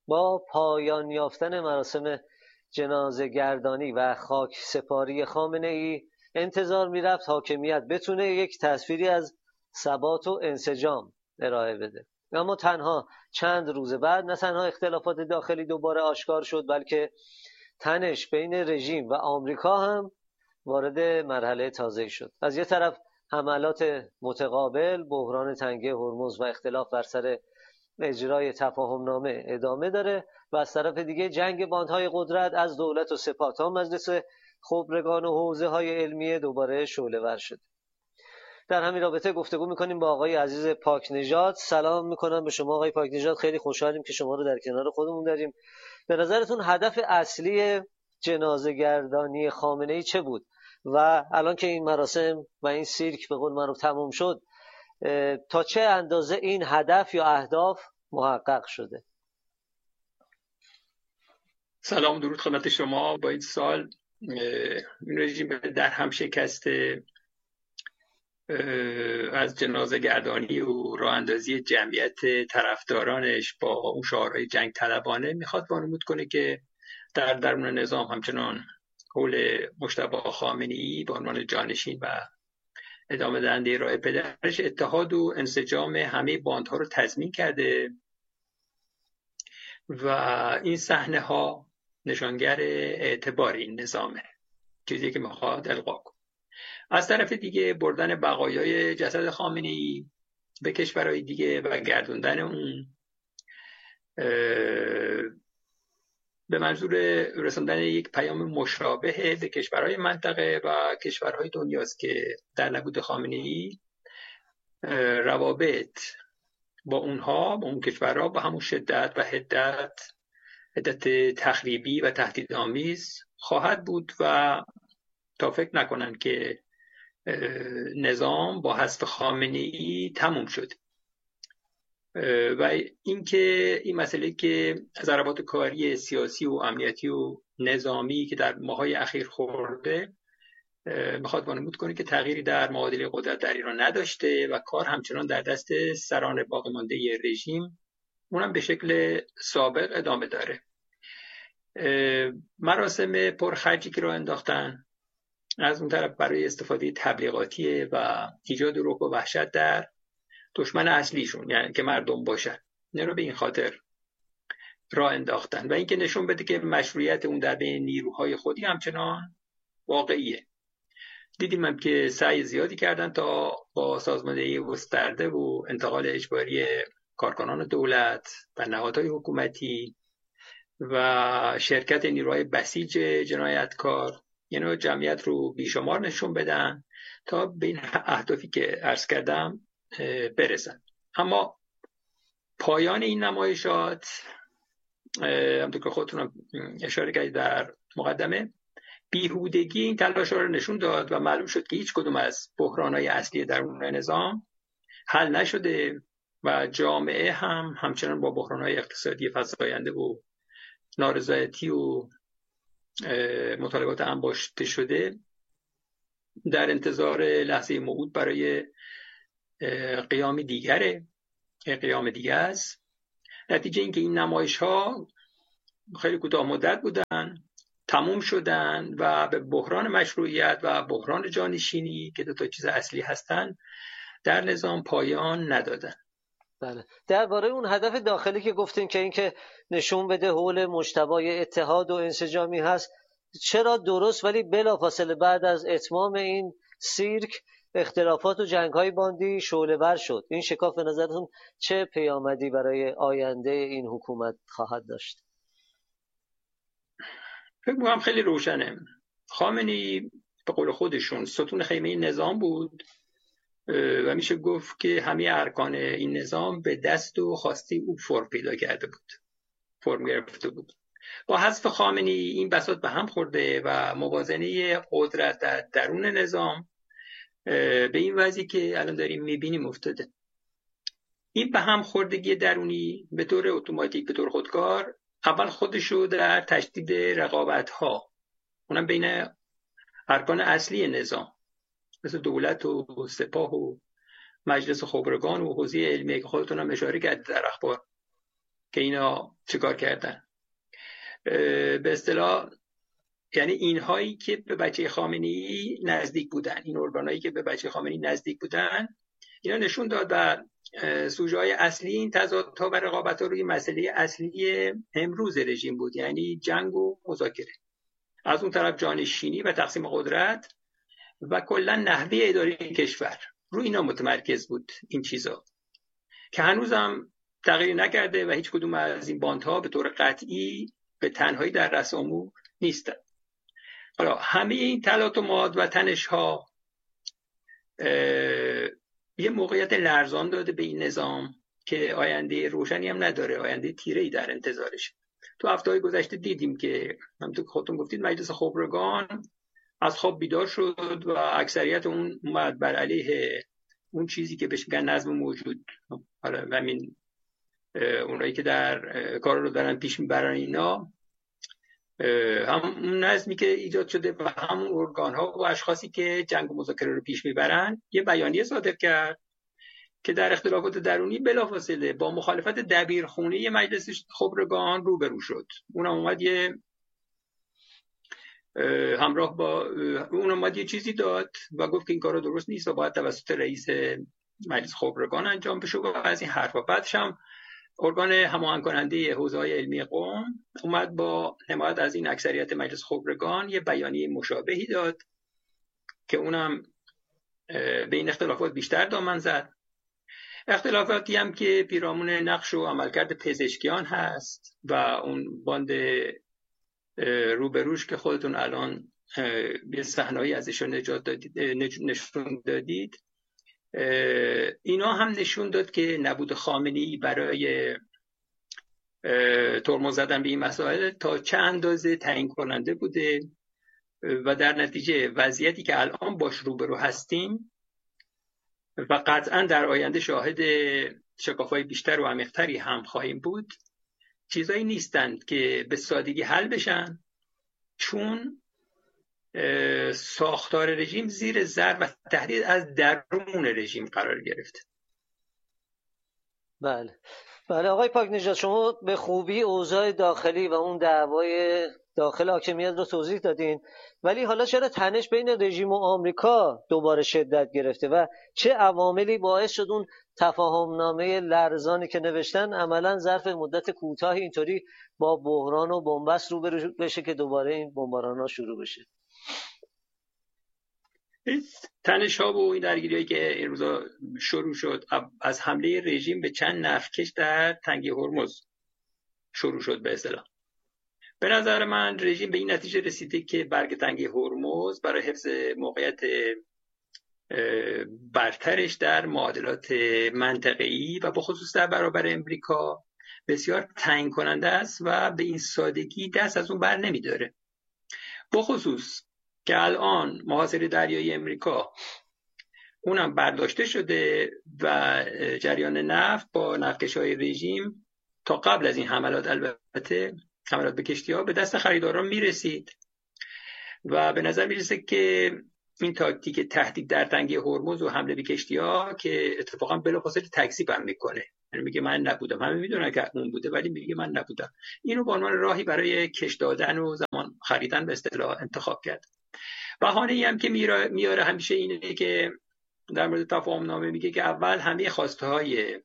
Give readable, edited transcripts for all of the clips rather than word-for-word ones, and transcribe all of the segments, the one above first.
با پایان یافتن مراسم جنازه گردانی و خاک سپاری خامنه‌ای انتظار میرفت حاکمیت بتونه یک تصویری از ثبات و انسجام ارائه بده. اما تنها چند روز بعد نه تنها اختلافات داخلی دوباره آشکار شد، بلکه تنش بین رژیم و آمریکا هم وارد مرحله تازه‌ای شد. از یه طرف حملات متقابل، بحران تنگه هرمز و اختلاف بر سر اجرای تفاهمنامه ادامه داره و از طرف دیگه جنگ باندهای قدرت از دولت و سپاه تا مجلس خبرگان و حوزه‌های علمیه دوباره شعله‌ور شد. در همین رابطه گفتگو میکنیم با آقای عزیز پاکنژاد. سلام میکنم به شما آقای پاکنژاد، خیلی خوشحالیم که شما رو در کنار خودمون داریم. به نظرتون هدف اصلی جنازه گردانی خامنه‌ای چه بود و الان که این مراسم و این سیرک به قول معروف تموم شد، تا چه اندازه این هدف یا اهداف محقق شده؟ سلام، درود خدمت شما. با این سال رژیم در هم شکسته از جنازه گردانی و راه اندازی جمعیت طرفدارانش با اون شعارهای جنگ طلبانه میخواد وانمود کنه که در درون نظام همچنان حول مجتبی خامنه‌ای به عنوان جانشین و ادامه دهنده راه پدرش اتحاد و انسجام همه باندها رو تضمین کرده و این صحنه ها نشانگر اعتبار این نظامه، چیزی که میخواد القا کنه. از طرف دیگه بردن بقایای جسد خامنه‌ای به کشورهای دیگه و گردوندن اون به منظور رساندن یک پیام مشابه به کشورهای منطقه و کشورهای دنیاست که در نبود خامنه‌ای روابط با اونها، با اون کشورها با همون شدت و حدت تخریبی و تهدیدآمیز خواهد بود و تا فکر نکنن که نظام با حذف خامنه‌ای تموم شد. و اینکه این مسئله که ضربات کاری سیاسی و امنیتی و نظامی که در ماه‌های اخیر خورده میخواد وانمود کنه که تغییری در معادله قدرت در ایران نداشته و کار همچنان در دست سران باقی مانده رژیم، اونم به شکل سابق ادامه داره. مراسم پرخرجی که راه انداختن از اون طرف برای استفاده تبلیغاتی و ایجاد رعب و وحشت در دشمن اصلیشون، یعنی که مردم باشن، نه رو به این خاطر راه انداختن و اینکه نشون بده که مشروعیت اون در بین نیروهای خودی همچنان واقعیه. دیدیم هم که سعی زیادی کردن تا با سازماندهی گسترده و انتقال اجباری کارکنان دولت و نهادهای حکومتی و شرکت نیروهای بسیج جنایتکار یعنی جمعیت رو بیشمار نشون بدن تا به این اهدافی که عرض کردم برسن. اما پایان این نمایشات همونطور که خودتون اشاره کردید در مقدمه، بیهودگی این تلاش‌ها رو نشون داد و معلوم شد که هیچ کدوم از بحران‌های اصلی درون نظام حل نشده و جامعه هم همچنان با بحران‌های اقتصادی فزاینده و نارضایتی و مطالبات انباشته شده در انتظار لحظه موعود برای قیام دیگه است. نتیجه این که این نمایش‌ها خیلی کوتاه مدت بودن، تموم شدن و به بحران مشروعیت و بحران جانشینی که دو تا چیز اصلی هستن در نظام پایان ندادن. بله، درباره اون هدف داخلی که گفتین که اینکه نشون بده حول مجتبی اتحاد و انسجامی هست، چرا درست ولی بلافاصله بعد از اتمام این سیرک اختلافات و جنگ‌های باندی شعله‌ور شد؟ این شکاف به نظرتون چه پیامدی برای آینده این حکومت خواهد داشت؟ فکر می‌کنم خیلی روشنه. خامنه‌ای به قول خودشون ستون خیمه نظام بود و میشه گفت که همه ارکان این نظام به دست و خواسته او فرم پیدا کرده بود، فرم گرفته بود. با حذف خامنه‌ای این بساط به هم خورده و موازنه قدرت در درون نظام به این وضعی که الان داریم میبینیم افتاده. این به هم خوردگی درونی به طور اتوماتیک، به طور خودکار، اول خودشو در تشدید رقابت‌ها، اونم بین ارکان اصلی نظام مثل دولت و سپاه و مجلس خبرگان و حوزه علمیه که خودتون هم اشاره کردید در اخبار، که اینا چیکار کردن. به اصطلاح یعنی اینهایی که به بچه خامنه‌ای نزدیک بودن، این ارگانایی که به بچه خامنه‌ای نزدیک بودن، اینا نشون داد و سوژه‌های اصلی این تضادها و رقابت‌ها روی مسئله اصلی امروز رژیم بود، یعنی جنگ و مذاکره. از اون طرف جانشینی و تقسیم قدرت و کلا نحوه اداره کشور، روی اینا متمرکز بود این چیزا که هنوزم تغییر نکرده و هیچ کدوم از این باندها به طور قطعی به تنهایی در رأس امور نیستن. حالا همه این تلاطمات و تنش‌ها یه موقعیت لرزان داده به این نظام که آینده روشنی هم نداره، آینده تیره‌ای در انتظارش. تو هفته‌های گذشته دیدیم که همونطور که خودتون گفتید مجلس خبرگان از خواب بیدار شد و اکثریت اون اومد بر علیه اون چیزی که بهش میگن نظم موجود. حالا همین اونایی که در کار رو دارن پیش میبرن اینا، هم اون نظمی که ایجاد شده و هم ارگان‌ها و اشخاصی که جنگ و مذاکره رو پیش میبرن، یه بیانیه صادر کرد که در اختلافات درونی بلافاصله با مخالفت دبیرخونه مجلس خبرگان روبرو شد. اونم اومد همراه با اون اومد یه چیزی داد و گفت که این کارا درست نیست و باید توسط رئیس مجلس خبرگان انجام بشه و از این حرفا. بعدش هم ارگان هماهنگ کننده حوزه‌های علمی قم اومد با حمایت از این اکثریت مجلس خبرگان یه بیانیه مشابهی داد که اونم به این اختلافات بیشتر دامن زد. اختلافاتی هم که پیرامون نقش و عملکرد پزشکیان هست و اون باند روبروش که خودتون الان یه صحنه‌ای ازشون نشون دادید، اینا هم نشون داد که نبود خامنه‌ای برای ترمز زدن به این مسائل تا چه اندازه تعیین کننده بوده و در نتیجه وضعیتی که الان باش روبرو هستیم و قطعا در آینده شاهد شکاف‌های بیشتر و عمیق‌تری هم خواهیم بود، چیزایی نیستند که به سادگی حل بشن، چون ساختار رژیم زیر ضرب و تهدید از درون رژیم قرار گرفته. بله آقای پاکنژاد، شما به خوبی اوضاع داخلی و اون دعوای داخل حاکمیت رو توضیح دادین، ولی حالا چرا تنش بین رژیم و آمریکا دوباره شدت گرفته و چه عواملی باعث شد اون تفاهمنامه لرزانی که نوشتن عملا ظرف مدت کوتاهی اینطوری با بحران و بنبست روبرو بشه که دوباره این بمباران‌ها شروع بشه؟ تنش ها و این درگیری‌هایی که این روزا شروع شد از حمله رژیم به چند نفتکش در تنگه هرمز شروع شد. به اصطلاح به نظر من رژیم به این نتیجه رسیده که برگ تنگه هرمز برای حفظ موقعیت برترش در معادلات منطقه‌ای و به خصوص در برابر امریکا بسیار تعیین کننده است و به این سادگی دست از اون بر نمی‌داره. به خصوص که الان محاصره دریایی امریکا اونم برداشته شده و جریان نفت با نفتکش‌های رژیم تا قبل از این حملات، البته حملات به کشتی‌ها، به دست خریداران میرسید و به نظر میرسه که این تاکتیک تهدید در تنگه هرمز و حمله به کشتی‌ها که اتفاقا بلافاصله تکذیب هم میکنه، یعنی میگه من نبودم، همه میدونن که اون بوده ولی میگه من نبودم، اینو به عنوان راهی برای کش دادن و زمان خریدن به اصطلاح انتخاب کرد. بهانه‌ای هم که میاره همیشه اینه که در مورد تفاهم‌نامه میگه که اول همه خواسته‌هایی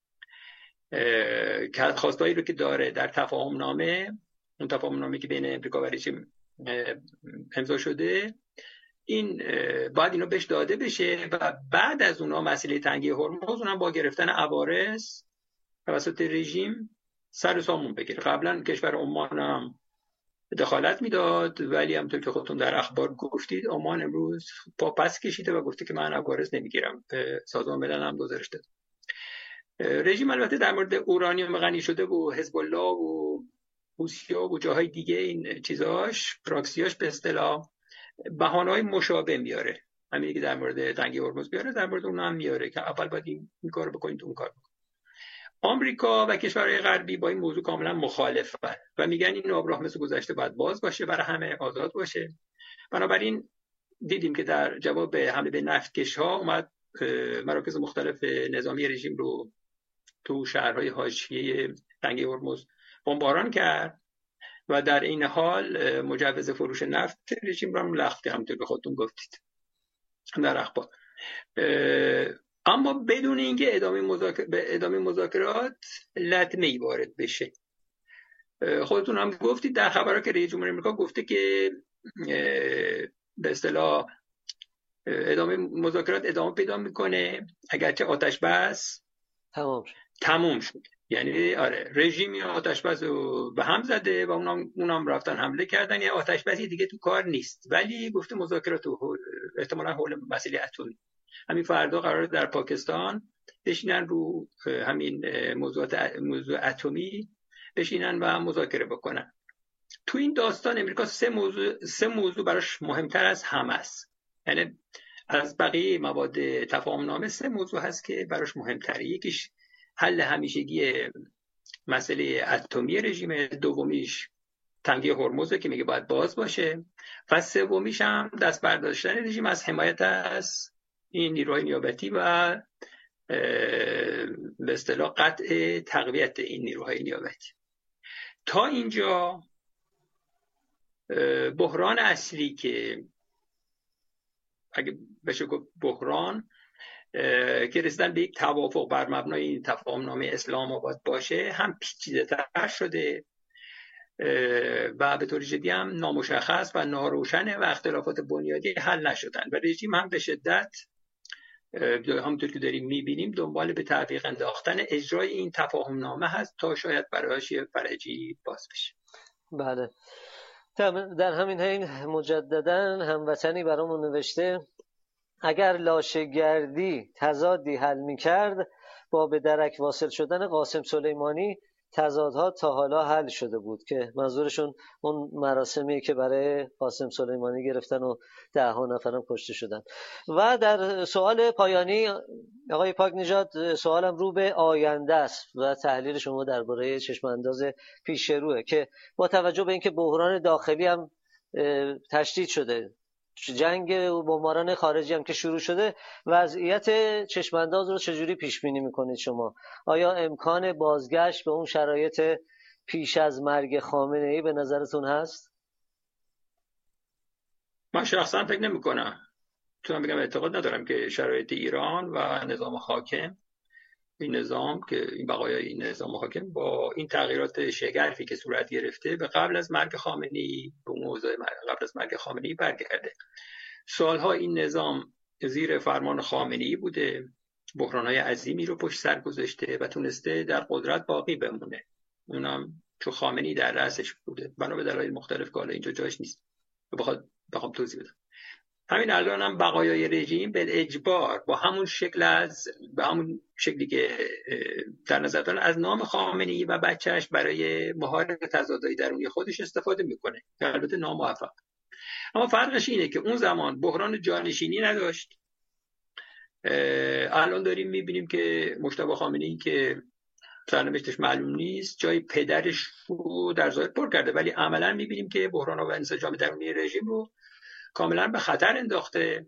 رو که داره در تفاهم‌نامه، اون تفاهم‌نامه که بین امریکا و رژیم امضا شده، این باید اینو بهش داده بشه و بعد از اونها مسئله تنگه هرمز اونم با گرفتن عوارض توسط رژیم سر و سامون بگیره. قبلا کشور عمان هم دخالت میداد ولی همونطور که خودتون در اخبار گفتید عمان امروز پا پس کشیده و گفته که من عوارض نمیگیرم. سازمان ملل هم گزارش داد. رژیم البته در مورد اورانیوم غنی شده و حزب الله و حوثی‌ها و جاهای دیگه این چیزاش پراکسیاش به اصطلاح بهانه‌های مشابه میاره، همین که در مورد تنگه هرمز بیاره در مورد اون هم میاره که اول باید این کارو بکنید اون کار بکنید. آمریکا و کشورهای غربی با این موضوع کاملا مخالفن و میگن این آبراه مثل گذشته باید باز باشه، برای همه آزاد باشه. بنابراین دیدیم که در جواب حمله به نفتکش‌ها اومد مراکز مختلف نظامی رژیم رو تو شهرهای حاشیه تنگه هرمز بمباران کرد و در این حال مجوز فروش نفت رژیم رو هم لغو کرد، همونطور که خودتون گفتید در اخبار. اما بدون اینکه ادامه مذاکرات لطمه‌ای وارد بشه. خودتون هم گفتید در خبرها که رئیس جمهور آمریکا گفته که به اصطلاح مذاکرات ادامه پیدا میکنه اگرچه آتش بس تموم شد. یعنی آره رژیم آتش بس رو به هم زده و اونام رفتن حمله کردن، یعنی آتش بسی دیگه تو کار نیست، ولی گفته مذاکرات احتمالاً حول مسئله اتمی. همین فردا قراره در پاکستان بشینن رو همین موضوع اتمی بشینن و مذاکره بکنن. تو این داستان امریکا سه موضوع براش مهمتر از همه است. یعنی از بقیه مواد تفاهم نامه سه موضوع هست که براش مهمتره. یکیش حل همیشگی مسئله اتمی رژیم، دومیش تنگه هرمز که میگه باید باز باشه و سومیش هم دست برداشتن رژیم از حمایت از این نیروهای نیابتی و به اصطلاح قطع تقویت این نیروهای نیابتی. تا اینجا بحران اصلی که اگه بشه گفت بحران که رسیدن به یک توافق بر مبنای این تفاهم نامه اسلام آباد باشه هم پیچیده‌تر شده و به طور جدی هم نامشخص و ناروشنه و اختلافات بنیادی حل نشدن و رژیم هم به شدت همونطور که داریم میبینیم دنبال به تعویق انداختن اجرای این تفاهم نامه هست تا شاید برایش یه فرجی باز بشه. بله. در همین حین مجددا هموطنی برامون نوشته اگر لاشه‌گردی تضادی حل می‌کرد با به درک واصل شدن قاسم سلیمانی تضادها تا حالا حل شده بود، که منظورشون اون مراسمی که برای قاسم سلیمانی گرفتن و 10 نفرم کشته شدن. و در سوال پایانی آقای پاک نژاد، سوالم رو به آینده است و تحلیل شما درباره چشم انداز پیش روه که با توجه به اینکه بحران داخلی هم تشدید شده، جنگ بمباران خارجی هم که شروع شده، وضعیت چشمانداز رو چجوری پیش بینی میکنید شما؟ آیا امکان بازگشت به اون شرایط پیش از مرگ خامنه‌ای به نظرتون هست؟ من شخصا فکر نمی‌کنم. میتونم بگم اعتقاد ندارم که شرایط ایران و نظام حاکم، این نظام که این بقایای این نظام حاکم با این تغییرات شگرفی که صورت گرفته به قبل از مرگ خامنه‌ای، به موضوع قبل از مرگ خامنه‌ای برگرده. سالها این نظام زیر فرمان خامنه‌ای بوده، بحران‌های عظیمی رو پشت سر گذاشته و تونسته در قدرت باقی بمونه، اونم چون خامنه‌ای در رأسش بوده، بنا به دلایل مختلف که حالا اینجا جاش نیست بخوام توضیح بدم. همین الان هم بقایای رژیم به اجبار با همون شکلی که در نظر دارن از نام خامنه‌ای و بچهش برای مهار تضادهای درونی خودش استفاده میکنه، البته ناموفق. اما فرقش اینه که اون زمان بحران جانشینی نداشت. الان داریم میبینیم که مجتبی خامنه‌ای که سرنوشتش معلوم نیست جای پدرش رو در ظاهر پر کرده، ولی عملا میبینیم که بحران و انسجام درونی رژیم رو کاملا به خطر انداخته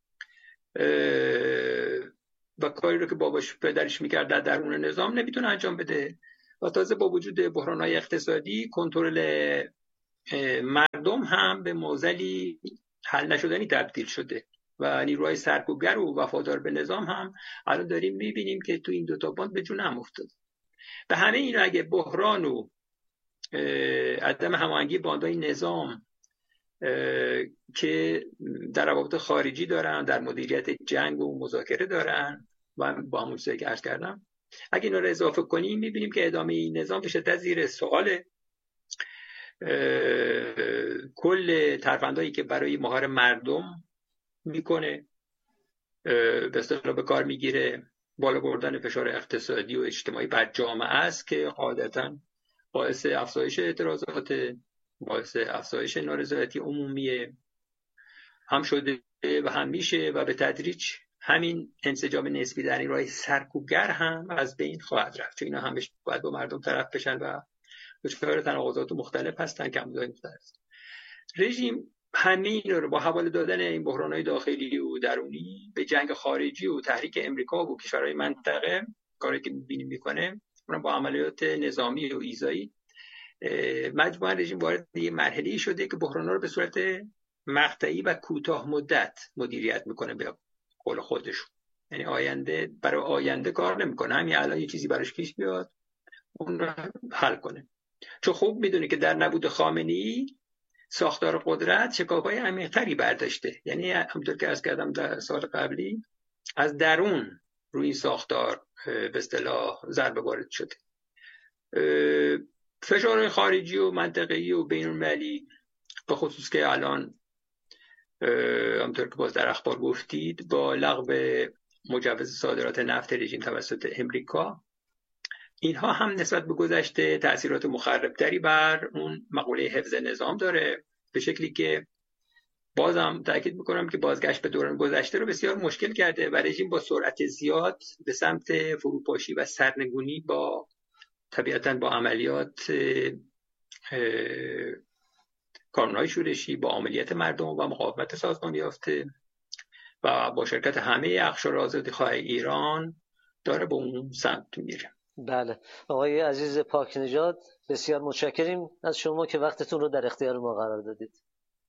و کاری رو که باباش پدرش میکرد در درون نظام نمیتونه انجام بده و تازه با وجود بحران‌های اقتصادی کنترل مردم هم به معضلی حل نشدنی تبدیل شده و نیروهای سرکوبگر و وفادار به نظام هم الان داریم میبینیم که تو این دوتا باند به جون هم افتاد. به همه این اگه بحران و عدم هماهنگی باندهای نظام که در روابط خارجی دارن، در مدیریت جنگ و مذاکره دارن و با همون چیزی که عرض کردم، اگه اینا رو اضافه کنیم میبینیم که ادامه این نظام به شدت زیر سواله. کل ترفندهایی که برای مهار مردم میکنه به اصطلاح به کار میگیره بالا بردن فشار اقتصادی و اجتماعی بر جامعه است که قاعدتاً باعث افزایش اعتراضات، باعث افزایش نارضایتی عمومی هم شده و هم میشه و به تدریج همین انسجام نسبی در این راه سرکوبگر هم از بین خواهد رفت، چون اینا همش باید با مردم طرف بشن و دچار تناقضات مختلف هستن که عمودهای مختلف هستن. رژیم همین رو با حواله دادن این بحران‌های داخلی و درونی به جنگ خارجی و تحریک امریکا و کشورهای منطقه کاری که می‌بینیم میکنه، اونم با عملیات نظامی و ایذایی، مجموعاً رژیم وارد یه مرحله‌ای شده که بحران‌ها رو به صورت مقطعی و کوتاه مدت مدیریت میکنه به قول خودشون. یعنی برای آینده کار نمیکنه، همین الان یه چیزی براش پیش بیاد اون رو حل کنه. چون خوب میدونه که در نبود خامنه‌ای ساختار قدرت شکاف‌های عمیق‌تری برداشته. یعنی همونطور که عرض کردم در سال قبلی از درون روی این ساختار به اصطلاح ضربه وارد شده. فشارهای خارجی و منطقه‌ای و بین‌المللی، به خصوص که الان همونطور که باز در اخبار گفتید با لغو مجوز صادرات نفت رژیم توسط امریکا، اینها هم نسبت به گذشته تأثیرات مخربتری بر اون مقوله حفظ نظام داره، به شکلی که بازم تاکید میکنم که بازگشت به دوران گذشته رو بسیار مشکل کرده و رژیم با سرعت زیاد به سمت فروپاشی و سرنگونی طبیعتاً با عملیات کانونهای شورشی، با عملیات مردم و مقاومت سازمان یافته و با شرکت همه اقشار آزادیخواه ایران داره به اون سمت میره. بله آقای عزیز پاکنژاد، بسیار متشکریم از شما که وقتتون رو در اختیار ما قرار دادید.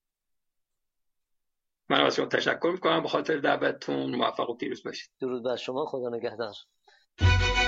من از شما تشکر میکنم به خاطر دعوتتون. موفق و پیروز باشید. درود بر شما، خدا نگهدار.